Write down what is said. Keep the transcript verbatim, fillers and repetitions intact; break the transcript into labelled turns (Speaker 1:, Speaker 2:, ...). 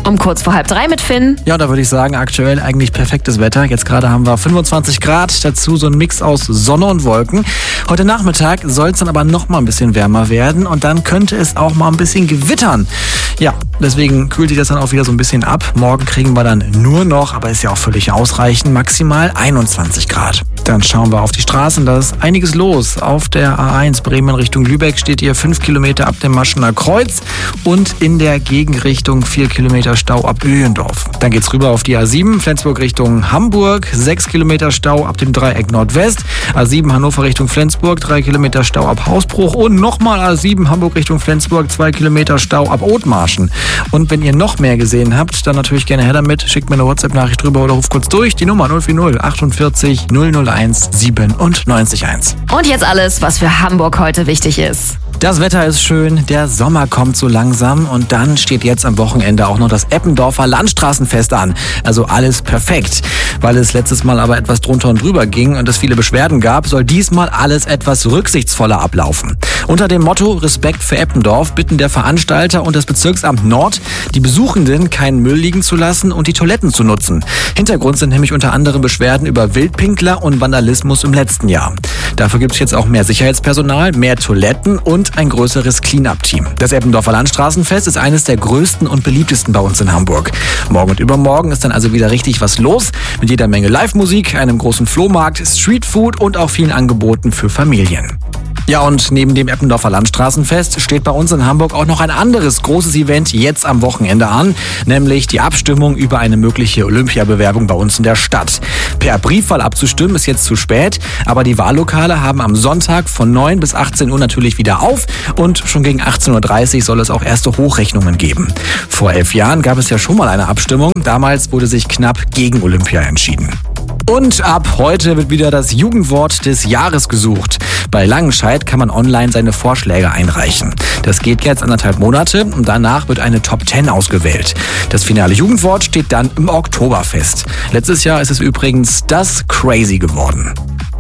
Speaker 1: Um kurz vor halb drei mit Finn.
Speaker 2: Ja, da würde ich sagen, aktuell eigentlich perfektes Wetter. Jetzt gerade haben wir fünfundzwanzig Grad, dazu so ein Mix aus Sonne und Wolken. Heute Nachmittag soll es dann aber noch mal ein bisschen wärmer werden und dann könnte es auch mal ein bisschen gewittern. Ja, deswegen kühlt sich das dann auch wieder so ein bisschen ab. Morgen kriegen wir dann nur noch, aber ist ja auch völlig ausreichend, maximal einundzwanzig Grad. Dann schauen wir auf die Straßen, da ist einiges los. Auf der A eins Bremen Richtung Lübeck steht hier fünf Kilometer ab dem Maschener Kreuz und in der Gegenrichtung vier Kilometer Stau ab Öhendorf. Dann geht's rüber auf die A sieben Flensburg Richtung Hamburg, sechs Kilometer Stau ab dem Dreieck Nordwest. A sieben Hannover Richtung Flensburg, drei Kilometer Stau ab Hausbruch und nochmal A sieben Hamburg Richtung Flensburg, zwei Kilometer Stau ab Othmarschen. Und wenn ihr noch mehr gesehen habt, dann natürlich gerne her damit. Schickt mir eine WhatsApp-Nachricht drüber oder ruft kurz durch. Die Nummer null vier null achtundvierzig null null eins siebenundneunzig eins.
Speaker 1: Und jetzt alles, was für Hamburg heute wichtig ist.
Speaker 2: Das Wetter ist schön, der Sommer kommt so langsam und dann steht jetzt am Wochenende auch noch das Eppendorfer Landstraßenfest an. Also alles perfekt. Weil es letztes Mal aber etwas drunter und drüber ging und es viele Beschwerden gab, soll diesmal alles etwas rücksichtsvoller ablaufen. Unter dem Motto Respekt für Eppendorf bitten der Veranstalter und das Bezirksamt Nord, die Besuchenden keinen Müll liegen zu lassen und die Toiletten zu nutzen. Hintergrund sind nämlich unter anderem Beschwerden über Wildpinkler und Vandalismus im letzten Jahr. Dafür gibt es jetzt auch mehr Sicherheitspersonal, mehr Toiletten und ein größeres Clean-Up-Team. Das Eppendorfer Landstraßenfest ist eines der größten und beliebtesten bei uns in Hamburg. Morgen und übermorgen ist dann also wieder richtig was los, mit jeder Menge Live-Musik, einem großen Flohmarkt, Streetfood und auch vielen Angeboten für Familien. Ja, und neben dem Eppendorfer Landstraßenfest steht bei uns in Hamburg auch noch ein anderes großes Event jetzt am Wochenende an, nämlich die Abstimmung über eine mögliche Olympiabewerbung bei uns in der Stadt. Per Briefwahl abzustimmen ist jetzt zu spät, aber die Wahllokale haben am Sonntag von neun bis achtzehn Uhr natürlich wieder auf und schon gegen achtzehn Uhr dreißig soll es auch erste Hochrechnungen geben. Vor elf Jahren gab es ja schon mal eine Abstimmung, damals wurde sich knapp gegen Olympia entschieden. Und ab heute wird wieder das Jugendwort des Jahres gesucht. Bei Langenscheidt kann man online seine Vorschläge einreichen. Das geht jetzt anderthalb Monate und danach wird eine Top zehn ausgewählt. Das finale Jugendwort steht dann im Oktober fest. Letztes Jahr ist es übrigens das Crazy geworden.